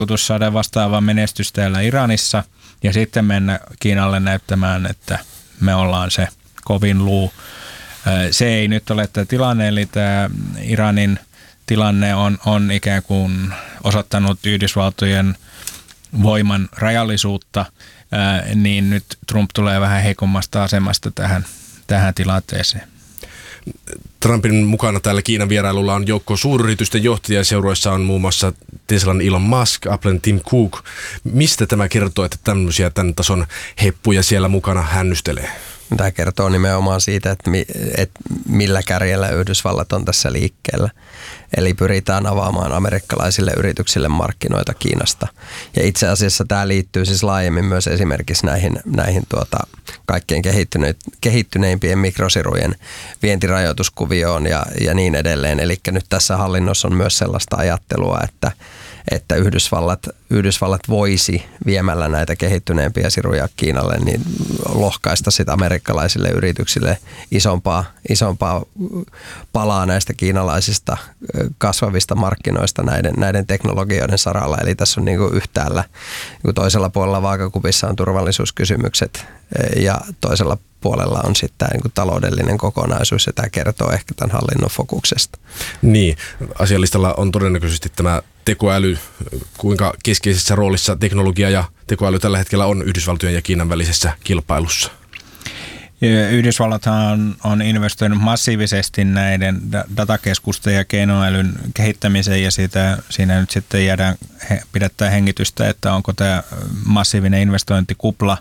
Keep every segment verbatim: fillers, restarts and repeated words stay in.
tarkoitus saada vastaavaa menestys täällä Iranissa ja sitten mennä Kiinalle näyttämään, että me ollaan se kovin luu. Se ei nyt ole tämä tilanne, eli tämä Iranin tilanne on, on ikään kuin osoittanut Yhdysvaltojen voiman rajallisuutta, niin nyt Trump tulee vähän heikommasta asemasta tähän, tähän tilanteeseen. Trumpin mukana täällä Kiinan vierailulla on joukko suuryritysten johtajia. Seuroissa on muun muassa Teslan Elon Musk, Applen Tim Cook. Mistä tämä kertoo, että tämmöisiä tämän tason heppuja siellä mukana hännystelee? Tämä kertoo nimenomaan siitä, että, mi, että millä kärjellä Yhdysvallat on tässä liikkeellä. Eli pyritään avaamaan amerikkalaisille yrityksille markkinoita Kiinasta. Ja itse asiassa tämä liittyy siis laajemmin myös esimerkiksi näihin, näihin tuota, kaikkein kehittyneimpien mikrosirujen vientirajoituskuvioon ja, ja niin edelleen. Eli nyt tässä hallinnossa on myös sellaista ajattelua, että että Yhdysvallat, Yhdysvallat voisi viemällä näitä kehittyneempiä siruja Kiinalle niin lohkaista sitä amerikkalaisille yrityksille isompaa, isompaa palaa näistä kiinalaisista kasvavista markkinoista näiden, näiden teknologioiden saralla. Eli tässä on niin kuin yhtäällä niin kuin toisella puolella vaakakupissa on turvallisuuskysymykset ja toisella puolella on sitten tämä niin kuin taloudellinen kokonaisuus ja tämä kertoo ehkä tämän hallinnon fokuksesta. Niin, asialistalla on todennäköisesti tämä tekoäly, kuinka keskeisessä roolissa teknologia ja tekoäly tällä hetkellä on Yhdysvaltojen ja Kiinan välisessä kilpailussa? Yhdysvallathan on, on investoinut massiivisesti näiden datakeskusten ja keinoälyn kehittämiseen ja siitä, siinä nyt sitten jäädään he, pidättää hengitystä, että onko tämä massiivinen investointikupla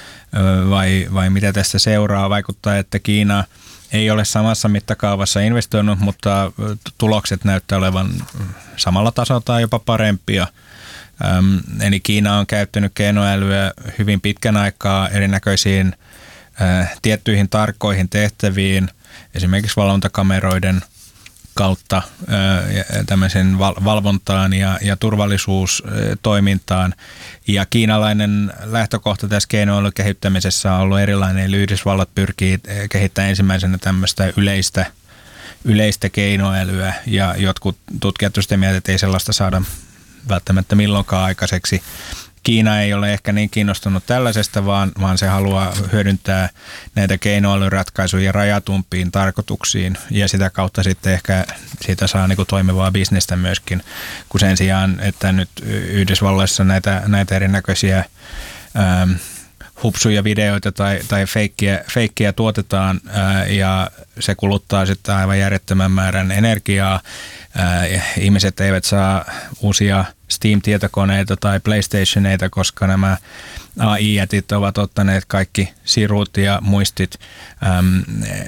vai, vai mitä tästä seuraa. Vaikuttaa, että Kiina ei ole samassa mittakaavassa investoinut, mutta tulokset näyttää olevan samalla tasolla tai jopa parempia. Ähm, eli Kiina on käyttänyt keinoälyä hyvin pitkän aikaa erinäköisiin äh, tiettyihin tarkkoihin tehtäviin, esimerkiksi valvontakameroiden kautta äh, tämmöisen val- valvontaan ja, ja turvallisuustoimintaan. Ja kiinalainen lähtökohta tässä keinoälyn kehittämisessä on ollut erilainen, eli Yhdysvallat pyrkii kehittämään ensimmäisenä tämmöistä yleistä, yleistä keinoälyä, ja jotkut tutkijat ovat sitä mieltä, että ei sellaista saada välttämättä milloinkaan aikaiseksi. Kiina ei ole ehkä niin kiinnostunut tällaisesta, vaan, vaan se haluaa hyödyntää näitä keinoälyratkaisuja rajatumpiin tarkoituksiin ja sitä kautta sitten ehkä siitä saa niin kuin toimivaa bisnestä myöskin, kun sen sijaan, että nyt Yhdysvalloissa näitä, näitä erinäköisiä ähm, hupsuja videoita tai, tai feikkiä, feikkiä tuotetaan ää, ja se kuluttaa sitten aivan järjettömän määrän energiaa. Ää, ihmiset eivät saa uusia Steam-tietokoneita tai PlayStationeita, koska nämä A I-jätit ovat ottaneet kaikki sirut ja muistit. Äm,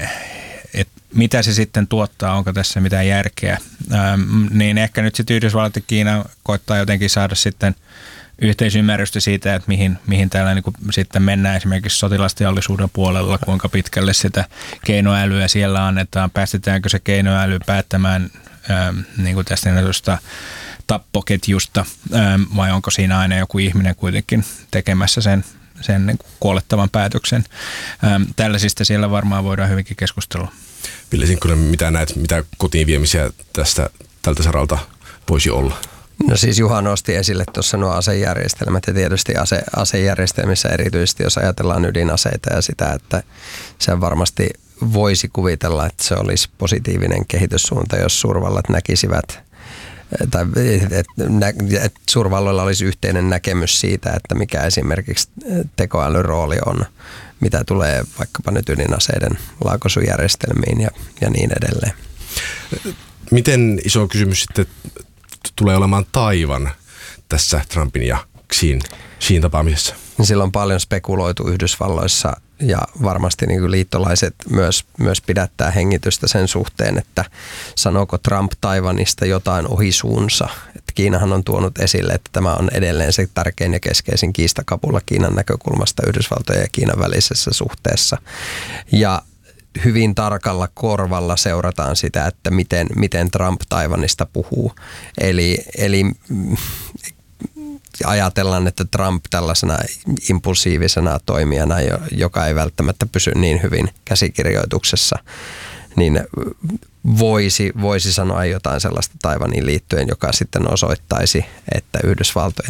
et mitä se sitten tuottaa, onko tässä mitään järkeä. Äm, niin ehkä nyt sitten Yhdysvallat ja Kiina koittaa jotenkin saada sitten yhteisymmärrystä siitä, että mihin, mihin täällä niin kuin sitten mennään esimerkiksi sotilasteollisuuden puolella, kuinka pitkälle sitä keinoälyä siellä annetaan, päästetäänkö se keinoäly päättämään ähm, niin kuin tästä näköistä tappoketjusta ähm, vai onko siinä aina joku ihminen kuitenkin tekemässä sen, sen niin kuin kuolettavan päätöksen. Ähm, tällaisista siellä varmaan voidaan hyvinkin keskustella. Ville Sinkkonen, mitä näet, mitä kotiin viemisiä tästä tältä saralta voisi olla? No siis Juha nosti esille tuossa nuo asejärjestelmät ja tietysti ase, asejärjestelmissä erityisesti, jos ajatellaan ydinaseita ja sitä, että se varmasti voisi kuvitella, että se olisi positiivinen kehityssuunta, jos suurvallat näkisivät, tai että et suurvalloilla olisi yhteinen näkemys siitä, että mikä esimerkiksi tekoälyn rooli on, mitä tulee vaikkapa nyt ydinaseiden laukaisujärjestelmiin ja, ja niin edelleen. Miten iso kysymys sitten tulee olemaan Taiwan tässä Trumpin ja Xiin, Xiin tapaamisessa? Sillä on paljon spekuloitu Yhdysvalloissa ja varmasti niin kuin liittolaiset myös, myös pidättää hengitystä sen suhteen, että sanooko Trump Taiwanista jotain ohi suunsa. Että Kiinahan on tuonut esille, että tämä on edelleen se tärkein ja keskeisin kiistakapula Kiinan näkökulmasta Yhdysvaltojen ja Kiinan välisessä suhteessa. Ja hyvin tarkalla korvalla seurataan sitä, että miten, miten Trump Taiwanista puhuu. Eli, eli ajatellaan, että Trump tällaisena impulsiivisena toimijana, joka ei välttämättä pysy niin hyvin käsikirjoituksessa, niin voisi, voisi sanoa jotain sellaista Taiwaniin liittyen, joka sitten osoittaisi, että Yhdysvaltojen